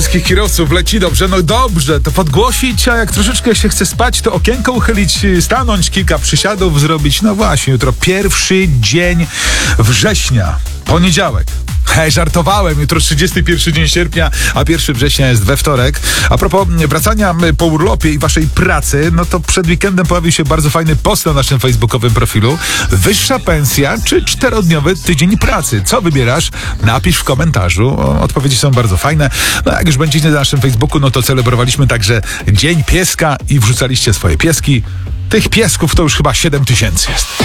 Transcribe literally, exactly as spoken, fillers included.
wszystkich kierowców leci dobrze, no dobrze, to podgłosić, a jak troszeczkę się chce spać, to okienko uchylić, stanąć, kilka przysiadów zrobić. No właśnie, jutro pierwszy dzień września, poniedziałek. Hej, żartowałem, jutro trzydziesty pierwszy dzień sierpnia, a pierwszego września jest we wtorek. A propos wracania po urlopie i waszej pracy, no to przed weekendem pojawił się bardzo fajny post na naszym facebookowym profilu. Wyższa pensja czy czterodniowy tydzień pracy? Co wybierasz? Napisz w komentarzu. O, odpowiedzi są bardzo fajne. No jak już będziecie na naszym Facebooku, no to celebrowaliśmy także Dzień Pieska i wrzucaliście swoje pieski. Tych piesków to już chyba siedem tysięcy jest.